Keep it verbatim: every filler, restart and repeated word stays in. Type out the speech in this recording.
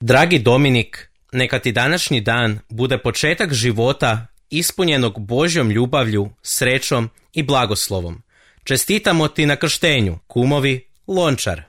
Dragi Dominik, neka ti današnji dan bude početak života ispunjenog Božjom ljubavlju, srećom i blagoslovom. Čestitamo ti na krštenju, kumovi Lončar.